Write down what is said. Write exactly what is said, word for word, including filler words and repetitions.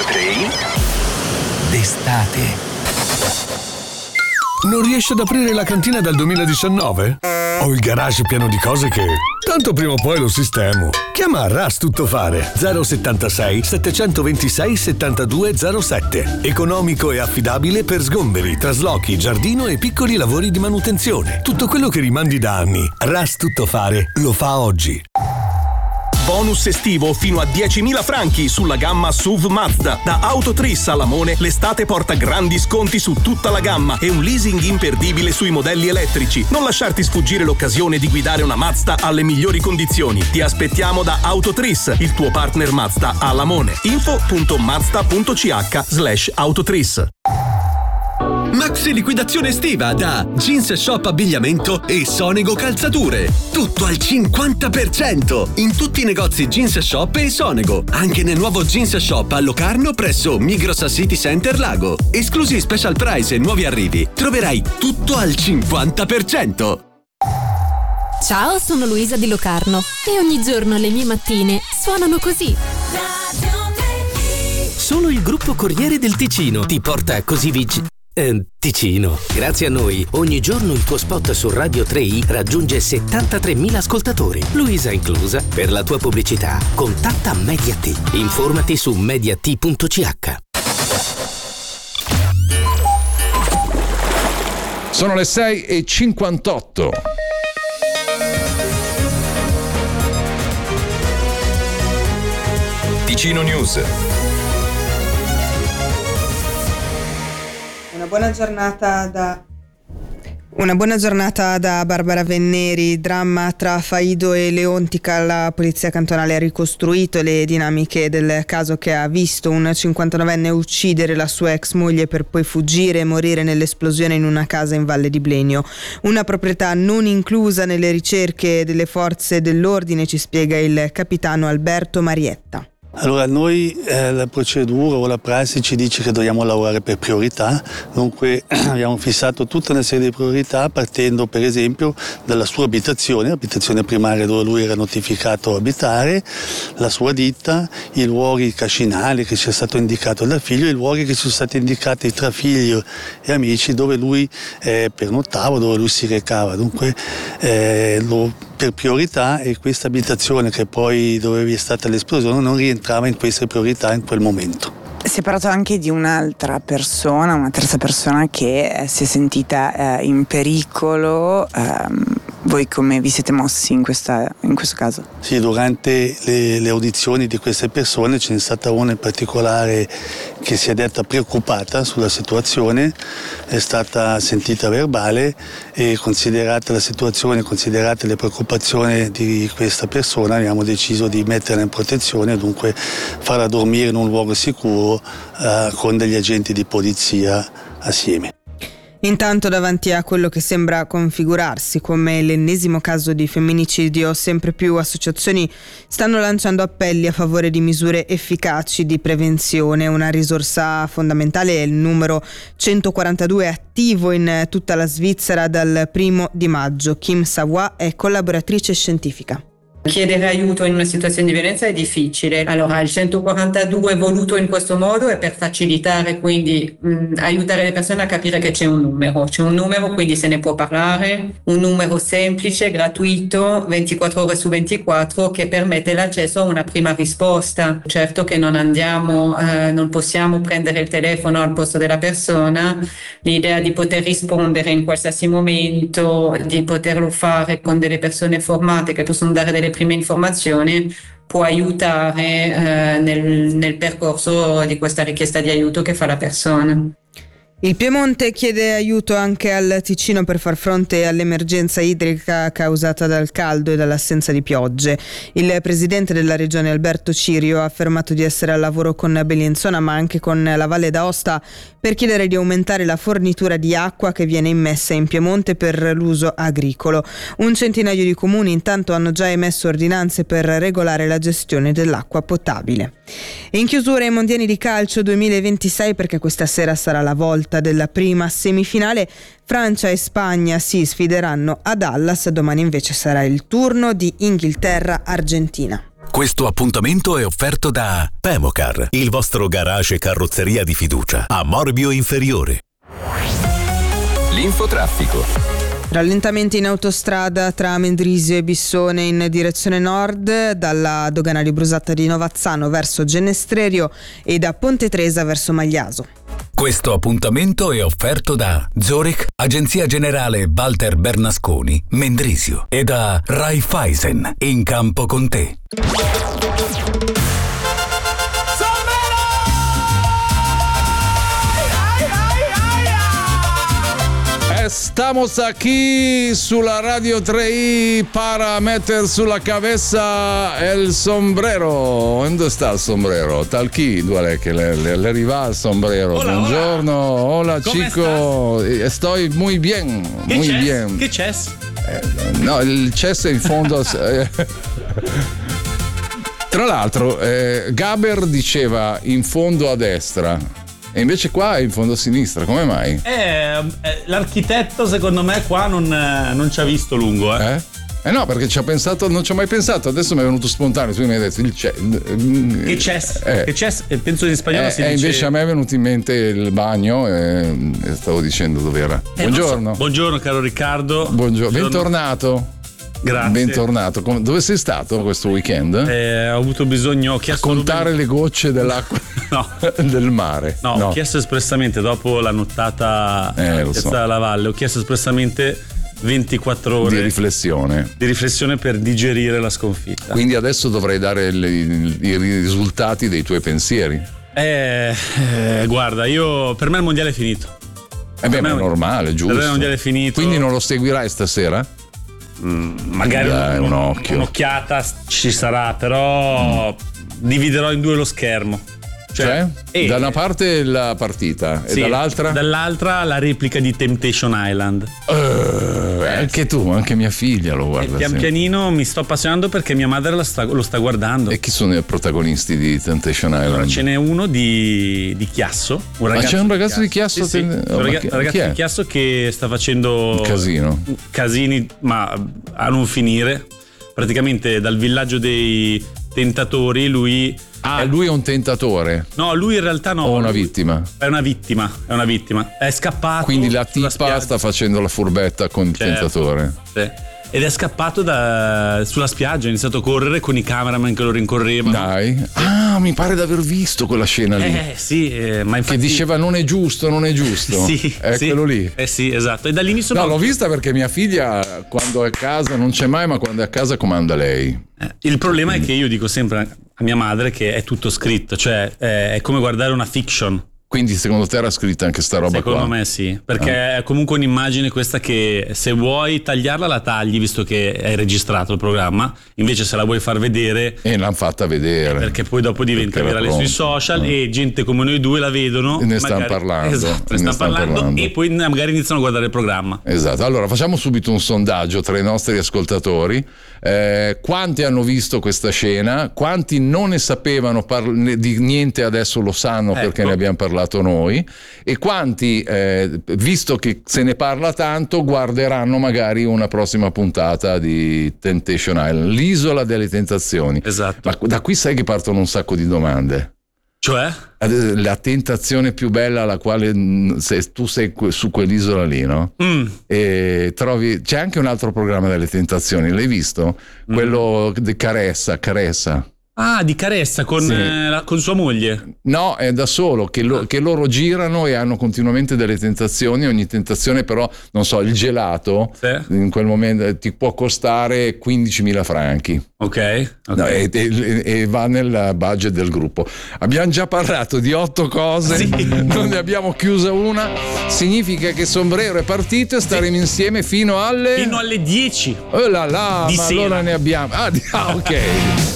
tre d'estate. Non riesci ad aprire la cantina dal duemiladiciannove? Ho il garage pieno di cose che tanto prima o poi lo sistemo. Chiama Ras Tuttofare zero settantasei settecentoventisei settantadue zero sette. Economico e affidabile per sgomberi, traslochi, giardino e piccoli lavori di manutenzione. Tutto quello che rimandi da anni, Ras Tuttofare lo fa oggi. Bonus estivo fino a diecimila franchi sulla gamma S U V Mazda. Da Autotris a Lamone l'estate porta grandi sconti su tutta la gamma e un leasing imperdibile sui modelli elettrici. Non lasciarti sfuggire l'occasione di guidare una Mazda alle migliori condizioni. Ti aspettiamo da Autotris, il tuo partner Mazda a Lamone. info punto mazda punto c h slash autotris. Maxi liquidazione estiva da Jeans Shop Abbigliamento e Sonego Calzature. Tutto al cinquanta per cento in tutti i negozi Jeans Shop e Sonego. Anche nel nuovo Jeans Shop a Locarno presso Migros City Center Lago. Esclusi special price e nuovi arrivi. Troverai tutto al cinquanta per cento. Ciao, sono Luisa di Locarno e ogni giorno le mie mattine suonano così. Solo il gruppo Corriere del Ticino ti porta così vicino. Eh, Ticino. Grazie a noi, ogni giorno il tuo spot su Radio tre i raggiunge settantatremila ascoltatori, Luisa inclusa. Per la tua pubblicità, contatta Mediat. Informati su mediat punto c h. Sono le sei e cinquantotto. Ticino News. Una buona giornata da Una buona giornata da Barbara Venneri. Dramma tra Faido e Leontica. La polizia cantonale ha ricostruito le dinamiche del caso che ha visto un cinquantanovenne uccidere la sua ex moglie per poi fuggire e morire nell'esplosione in una casa in Valle di Blenio. Una proprietà non inclusa nelle ricerche delle forze dell'ordine, ci spiega il capitano Alberto Marietta. Allora noi eh, la procedura o la prassi ci dice che dobbiamo lavorare per priorità, dunque abbiamo fissato tutta una serie di priorità partendo per esempio dalla sua abitazione, abitazione primaria dove lui era notificato abitare, la sua ditta, i luoghi cascinali che ci è stato indicato dal figlio, i luoghi che ci sono stati indicati tra figlio e amici dove lui eh, pernottava, dove lui si recava, dunque eh, lo, per priorità, e questa abitazione che poi dove vi è stata l'esplosione non rientrava in queste priorità in quel momento. Si è parlato anche di un'altra persona, una terza persona che eh, si è sentita eh, in pericolo. Um, voi come vi siete mossi in, questa, in questo caso? Sì, durante le, le audizioni di queste persone ce n'è stata una in particolare che si è detta preoccupata sulla situazione, è stata sentita verbale e considerata la situazione, considerate le preoccupazioni di questa persona, abbiamo deciso di metterla in protezione e dunque farla dormire in un luogo sicuro eh, con degli agenti di polizia assieme. Intanto, davanti a quello che sembra configurarsi come l'ennesimo caso di femminicidio, sempre più associazioni stanno lanciando appelli a favore di misure efficaci di prevenzione. Una risorsa fondamentale è il numero centoquarantadue attivo in tutta la Svizzera dal primo di maggio. Kim Savoie è collaboratrice scientifica. Chiedere aiuto in una situazione di violenza è difficile, allora il centoquarantadue voluto in questo modo è per facilitare, quindi mh, aiutare le persone a capire che c'è un numero, c'è un numero quindi se ne può parlare, un numero semplice, gratuito, ventiquattro ore su ventiquattro che permette l'accesso a una prima risposta. Certo che non andiamo, eh, non possiamo prendere il telefono al posto della persona, l'idea di poter rispondere in qualsiasi momento, di poterlo fare con delle persone formate che possono dare delle prime informazioni può aiutare eh, nel, nel percorso di questa richiesta di aiuto che fa la persona. Il Piemonte chiede aiuto anche al Ticino per far fronte all'emergenza idrica causata dal caldo e dall'assenza di piogge. Il presidente della regione Alberto Cirio ha affermato di essere al lavoro con Bellinzona ma anche con la Valle d'Aosta per chiedere di aumentare la fornitura di acqua che viene immessa in Piemonte per l'uso agricolo. Un centinaio di comuni intanto hanno già emesso ordinanze per regolare la gestione dell'acqua potabile. E in chiusura i mondiali di calcio duemilaventisei, perché questa sera sarà la volta della prima semifinale. Francia e Spagna si sfideranno a Dallas, domani invece sarà il turno di Inghilterra-Argentina. Questo appuntamento è offerto da Pemocar, il vostro garage e carrozzeria di fiducia, a Morbio Inferiore. L'infotraffico. Rallentamenti in autostrada tra Mendrisio e Bissone in direzione nord, dalla dogana di Brusatta di Novazzano verso Genestrerio e da Ponte Tresa verso Magliaso. Questo appuntamento è offerto da Zurich, Agenzia Generale Walter Bernasconi, Mendrisio, e da Raiffeisen, in campo con te. Estamos aquí sulla Radio tre i para meter sulla cabeza el sombrero. ¿Dónde está el sombrero? Tal chi, duele che le, le, le arriva il sombrero. Hola, Buongiorno, hola, hola chico. Estás? Estoy muy bien, ¿Qué muy chess? bien. Che chess? Eh, no, il chess è in fondo. eh. Tra l'altro, eh, Gaber diceva in fondo a destra. E invece qua è in fondo a sinistra, come mai? Eh, eh, l'architetto secondo me qua non, eh, non ci ha visto lungo, eh. Eh? Eh no, perché ci ha pensato, non ci ho mai pensato, adesso mi è venuto spontaneo, tu mi hai detto il chess. Che chess? Eh. Che chess? Penso in spagnolo Eh, si e dice... invece a me è venuto in mente il bagno e, e stavo dicendo dov'era. Eh, Buongiorno. So. Buongiorno caro Riccardo. Buongiorno. Buongiorno. Bentornato. Grazie. Bentornato. Come- Dove sei stato questo weekend? Eh, ho avuto bisogno, ho chiesto Contare le gocce dell'acqua no. del mare. No, ho chiesto espressamente dopo la nottata Eh, lo in so. Piazza della Valle, ho chiesto espressamente ventiquattro ore Di riflessione. di riflessione per digerire la sconfitta. Quindi adesso dovrei dare il- il- i risultati dei tuoi pensieri. Eh, eh, guarda, io per me il mondiale è finito. Eh beh, ma è normale, giusto. Per me il mondiale è finito. Quindi non lo seguirai stasera? Mm, magari Dai, un, un occhio. un'occhiata ci sarà, però mm. dividerò in due lo schermo. Cioè? e- da una parte la partita Sì, e dall'altra? Dall'altra la replica di Temptation Island. Eh, anche tu, anche mia figlia lo guarda. E pian sempre. pianino mi sto appassionando perché mia madre la sta- lo sta guardando. E chi sono i protagonisti di Temptation Island? Ce n'è uno di, di Chiasso. Un Ah, c'è un ragazzo di Chiasso? Sì, sì. Ten- Un oh, ma raga- chi- ragazzo chi è? di Chiasso che sta facendo Un casino. casini, ma a non finire. Praticamente dal villaggio dei tentatori lui. Ah, lui è un tentatore. No, lui in realtà no. O una lui vittima. È una vittima, è una vittima. È scappato. Quindi la sulla tipa spiaggia. sta facendo la furbetta con il Certo. tentatore. Sì. Ed è scappato da, sulla spiaggia, ha iniziato a correre con i cameraman che lo rincorrevano. Dai. Ah, mi pare di aver visto quella scena lì. Eh sì, eh, ma infatti... Che diceva non è giusto, non è giusto. Sì, È sì. quello lì. Eh sì, esatto. E da lì mi sono... No, l'ho vista perché mia figlia quando è a casa non c'è mai, ma quando è a casa comanda lei. Eh, il problema è che io dico sempre a mia madre che è tutto scritto, cioè eh, è come guardare una fiction. Quindi secondo te era scritta anche sta roba Secondo qua? me sì, perché è comunque un'immagine questa che se vuoi tagliarla la tagli visto che è registrato il programma, invece se la vuoi far vedere... E l'hanno fatta vedere. Perché poi dopo diventa Perché era virale sui pronto. social Ah. e gente come noi due la vedono. Ne stanno magari- parlando. Esatto, ne Ne stanno stanno parlando, parlando. e poi magari iniziano a guardare il programma. Esatto, allora facciamo subito un sondaggio tra i nostri ascoltatori. Eh, quanti hanno visto questa scena? Quanti non ne sapevano par- ne- di niente, adesso lo sanno perché Ecco. ne abbiamo parlato noi? E quanti, eh, visto che se ne parla tanto, guarderanno magari una prossima puntata di Temptation Island, l'isola delle tentazioni? Esatto. Ma da qui sai che partono un sacco di domande. Cioè? La tentazione più bella alla quale mh, se tu sei que- su quell'isola lì, no? Mm. E trovi, c'è anche un altro programma delle tentazioni, l'hai visto? Mm. Quello di Caressa, Caressa. Ah, di Caressa con, Sì. eh, la- con sua moglie. No, è da solo, che, lo- che loro girano e hanno continuamente delle tentazioni, ogni tentazione però, non so, il gelato Sì. in quel momento eh, ti può costare quindicimila franchi. Ok, ok. No, e, e- e va nel budget del gruppo. Abbiamo già parlato di otto cose, non ne abbiamo chiusa una. Significa che Sombrero è partito e staremo insieme fino alle Fino alle dieci oh là là, di ma sera. allora ne abbiamo. Ah, di- ah, ok.